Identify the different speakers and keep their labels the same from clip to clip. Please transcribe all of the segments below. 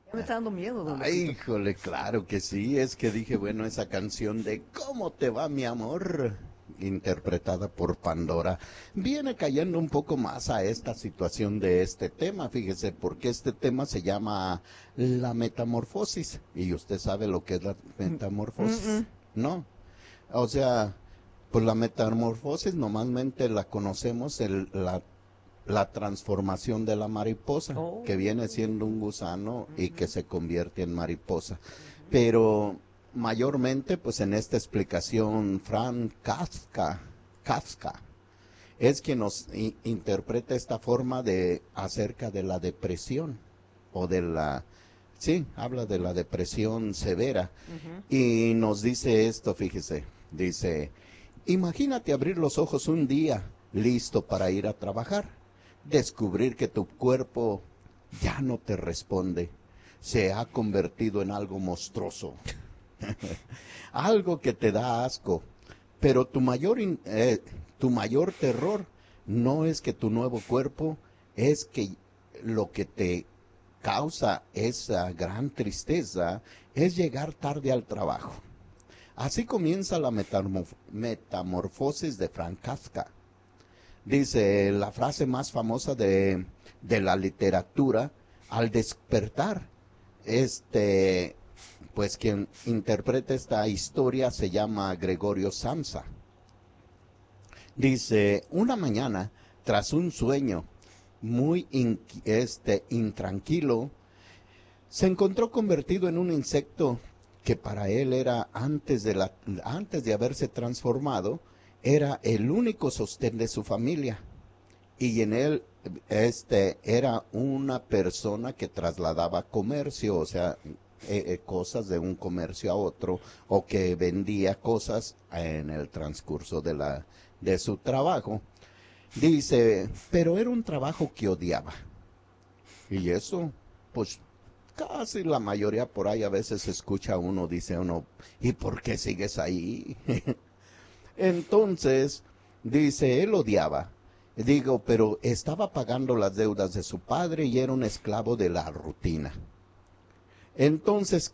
Speaker 1: Ya me está dando miedo, don
Speaker 2: Ay,
Speaker 1: Lupito.
Speaker 2: híjole, claro que sí, es que dije, bueno, esa canción de ¿Cómo te va mi amor? Interpretada por Pandora, viene cayendo un poco más a esta situación de este tema, fíjese, porque este tema se llama la metamorfosis, y usted sabe lo que es la
Speaker 1: Mm, mm,
Speaker 2: metamorfosis,
Speaker 1: mm.
Speaker 2: ¿no? O sea, pues la metamorfosis normalmente la conocemos, la transformación de la mariposa, que viene
Speaker 1: Oh.
Speaker 2: siendo un gusano y que
Speaker 1: Ujú,
Speaker 2: se convierte en mariposa.
Speaker 1: ujú.
Speaker 2: Pero mayormente, pues en esta explicación, Kafka es quien nos interpreta esta forma de acerca de la depresión o de la, sí, habla de la depresión severa
Speaker 1: Ujú.
Speaker 2: y nos dice esto, fíjese, dice, imagínate abrir los ojos un día, listo para ir a trabajar, descubrir que tu cuerpo ya no te responde, se ha convertido en algo monstruoso, algo que te da asco, pero tu mayor terror no es que tu nuevo cuerpo, es que lo que te causa esa gran tristeza es llegar tarde al trabajo. Así comienza la metamorfosis de Frank Kafka. Dice la frase más famosa de la literatura, al despertar, este, pues quien interpreta esta historia se llama Gregorio Samsa. Dice, una mañana, tras un sueño muy intranquilo, se encontró convertido en un insecto que para él era antes de haberse transformado, era el único sostén de su familia. Y en él era una persona que trasladaba comercio, o sea, cosas de un comercio a otro, o que vendía cosas en el transcurso de su trabajo. Dice, pero era un trabajo que odiaba. Y eso, pues casi la mayoría por ahí a veces escucha uno, dice uno, ¿y por qué sigues ahí? Entonces, dice, él odiaba. Digo, pero estaba pagando las deudas de su padre y era un esclavo de la rutina. Entonces,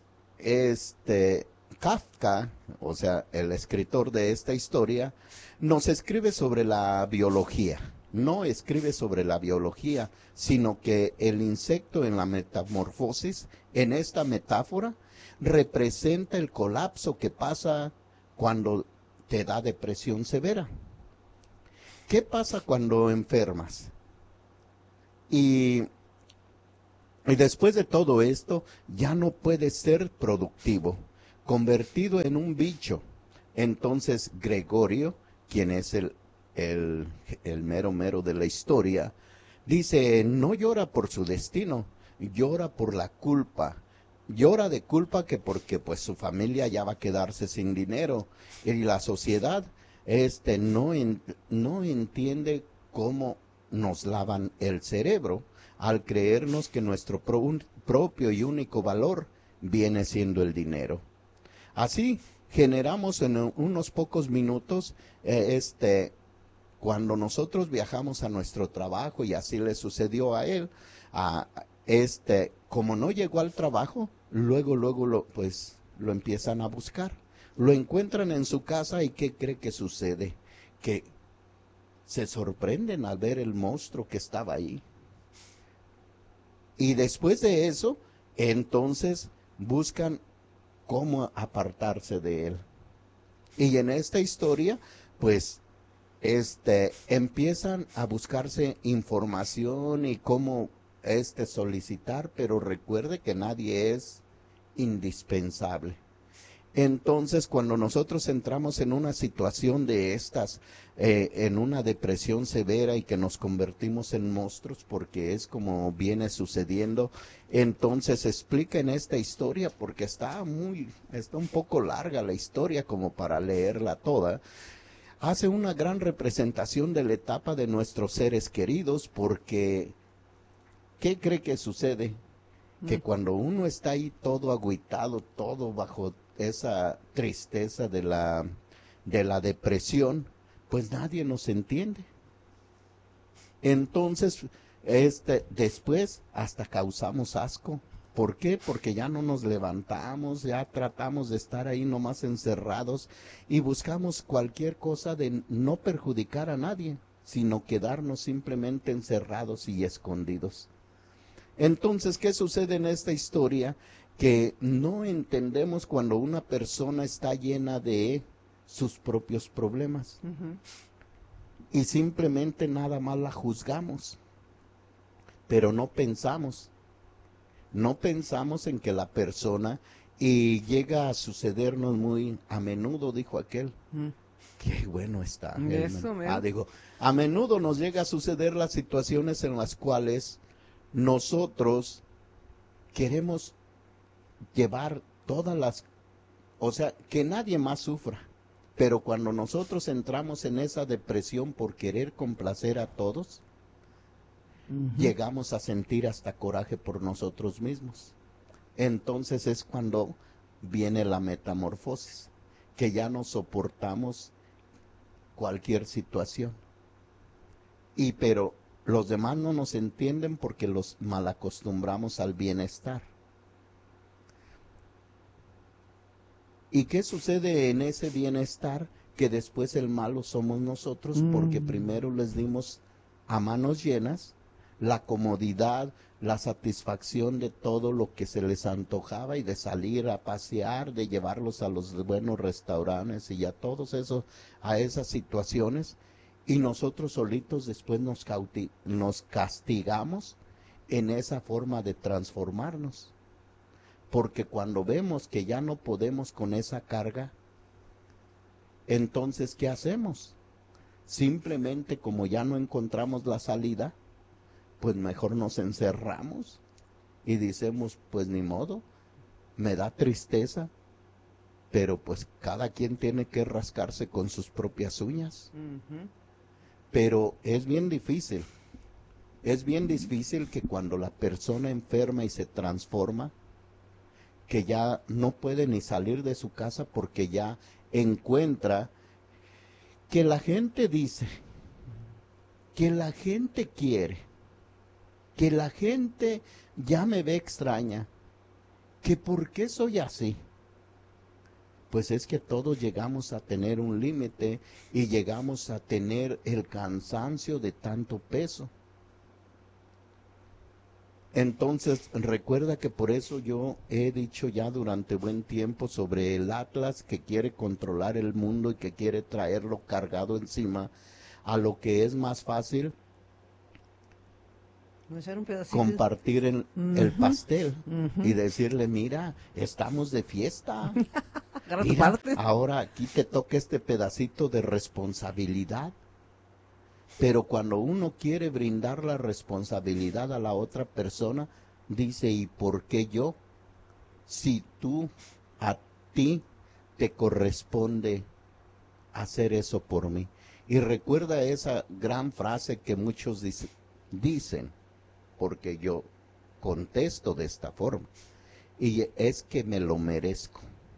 Speaker 2: Kafka, o sea, el escritor de esta historia, nos escribe sobre la biología. No escribe sobre la biología, sino que el insecto en la metamorfosis, en esta metáfora, representa el colapso que pasa cuando te da depresión severa. ¿Qué pasa cuando enfermas? Y Y después de todo esto, ya no puedes ser productivo, convertido en un bicho. Entonces Gregorio, quien es el, el mero mero de la historia, dice, no llora por su destino, llora por la culpa. Llora de culpa que porque pues su familia ya va a quedarse sin dinero y la sociedad no entiende cómo nos lavan el cerebro al creernos que nuestro propio y único valor viene siendo el dinero. Así generamos en unos pocos minutos cuando nosotros viajamos a nuestro trabajo y así le sucedió a él, a, como no llegó al trabajo, luego pues lo empiezan a buscar. Lo encuentran en su casa y ¿qué cree que sucede? Que se sorprenden al ver el monstruo que estaba ahí. Y después de eso, entonces buscan cómo apartarse de él. Y en esta historia, pues, empiezan a buscarse información y cómo solicitar, pero recuerde que nadie es indispensable. Entonces, cuando nosotros entramos en una situación de estas, en una depresión severa y que nos convertimos en monstruos, porque es como viene sucediendo, entonces explica en esta historia, porque está un poco larga la historia como para leerla toda, hace una gran representación de la etapa de nuestros seres queridos, porque ¿qué cree que sucede? Que
Speaker 1: Mm.
Speaker 2: cuando uno está ahí todo agüitado, todo bajo esa tristeza de la depresión, pues nadie nos entiende. Entonces, después hasta causamos asco. ¿Por qué? Porque ya no nos levantamos, ya tratamos de estar ahí nomás encerrados y buscamos cualquier cosa de no perjudicar a nadie, sino quedarnos simplemente encerrados y escondidos. Entonces, ¿qué sucede en esta historia? Que no entendemos cuando una persona está llena de sus propios problemas y simplemente nada más la juzgamos, pero no pensamos en que la persona, y llega a sucedernos muy a menudo, dijo aquel, qué bueno está. Digo, a menudo nos llega a suceder las situaciones en las cuales nosotros queremos llevar todas las, o sea, que nadie más sufra, pero cuando nosotros entramos en esa depresión por querer complacer a todos, llegamos a sentir hasta coraje por nosotros mismos. Entonces es cuando viene la metamorfosis, que ya no soportamos cualquier situación. Pero los demás no nos entienden porque los malacostumbramos al bienestar. ¿Y qué sucede en ese bienestar? Que después el malo somos nosotros, porque primero les dimos a manos llenas la comodidad, la satisfacción de todo lo que se les antojaba, y de salir a pasear, de llevarlos a los buenos restaurantes y a todos esos, a esas situaciones, y nosotros solitos después nos castigamos en esa forma de transformarnos. Porque cuando vemos que ya no podemos con esa carga, entonces ¿qué hacemos? Simplemente, como ya no encontramos la salida, pues mejor nos encerramos y decimos, pues ni modo, me da tristeza, pero pues cada quien tiene que rascarse con sus propias uñas. Pero es bien difícil que cuando la persona enferma y se transforma, que ya no puede ni salir de su casa porque ya encuentra que la gente dice, que la gente quiere, que la gente ya me ve extraña, que por qué soy así. Pues es que todos llegamos a tener un límite y llegamos a tener el cansancio de tanto peso. Entonces, recuerda que por eso yo he dicho ya durante buen tiempo sobre el Atlas, que quiere controlar el mundo y que quiere traerlo cargado encima, a lo que es más fácil compartir el pastel y decirle, mira, estamos de fiesta. Mira, ahora aquí te toca este pedacito de responsabilidad. Pero cuando uno quiere brindar la responsabilidad a la otra persona, dice, ¿y por qué yo? Si a ti te corresponde hacer eso por mí. Y recuerda esa gran frase que muchos dicen, porque yo contesto de esta forma, y es que me lo merezco.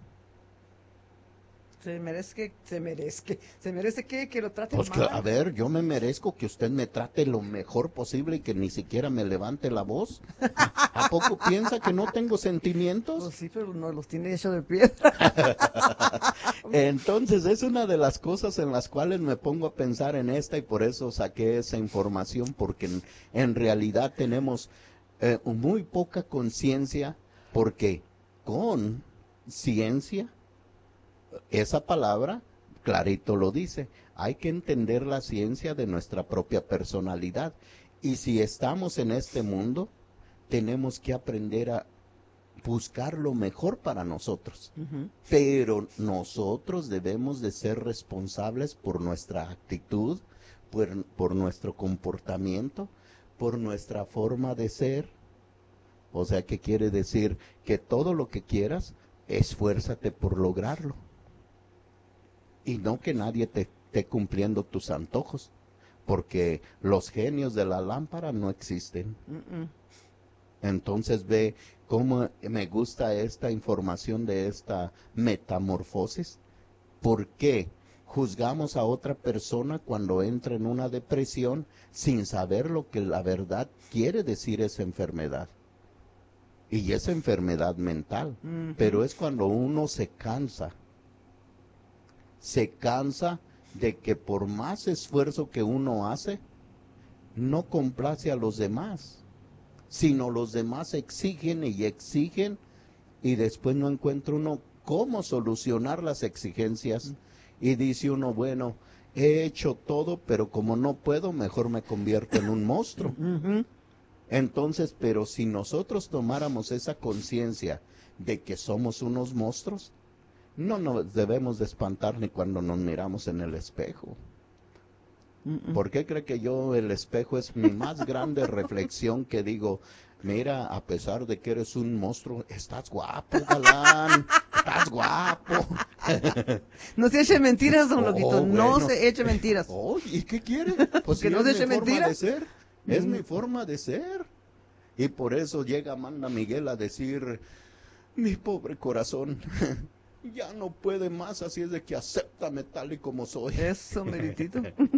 Speaker 1: Se merece que lo traten
Speaker 2: Pues
Speaker 1: mal.
Speaker 2: a ver, yo me merezco que usted me trate lo mejor posible y que ni siquiera me levante la voz. ¿A poco piensa que no tengo sentimientos?
Speaker 1: Pues sí, pero no los tiene hecho de piedra.
Speaker 2: Entonces es una de las cosas en las cuales me pongo a pensar en esta, y por eso saqué esa información, porque en realidad tenemos muy poca conciencia, porque con ciencia, esa palabra clarito lo dice, hay que entender la ciencia de nuestra propia personalidad, y si estamos en este mundo, tenemos que aprender a buscar lo mejor para nosotros, pero nosotros debemos de ser responsables por nuestra actitud, por nuestro comportamiento, por nuestra forma de ser. O sea, ¿qué quiere decir? Que todo lo que quieras, esfuérzate por lograrlo. Y no que nadie te esté cumpliendo tus antojos, porque los genios de la lámpara no existen. Entonces ve cómo me gusta esta información de esta metamorfosis. ¿Por qué juzgamos a otra persona cuando entra en una depresión sin saber lo que la verdad quiere decir esa enfermedad? y es enfermedad mental, pero es cuando uno se cansa de que por más esfuerzo que uno hace, no complace a los demás, sino los demás exigen y exigen, y después no encuentra uno cómo solucionar las exigencias, y dice uno, bueno, he hecho todo, pero como no puedo, mejor me convierto en un monstruo. Entonces, pero si nosotros tomáramos esa conciencia de que somos unos monstruos, no nos debemos de espantar ni cuando nos miramos en el espejo. ¿Por qué cree que el espejo es mi más grande reflexión, que digo, mira, a pesar de que eres un monstruo, estás guapo, galán, estás guapo?
Speaker 1: No se eche mentiras, don Loquito, no
Speaker 2: bueno.
Speaker 1: se eche mentiras.
Speaker 2: ¿Y qué quiere? Pues
Speaker 1: Que
Speaker 2: si
Speaker 1: no se
Speaker 2: es
Speaker 1: eche
Speaker 2: mi forma
Speaker 1: mentiras.
Speaker 2: de ser, es mi forma de ser. Y por eso llega Amanda Miguel a decir, mi pobre corazón, ya no puede más, así es de que acéptame tal y como soy.
Speaker 1: Eso, meritito.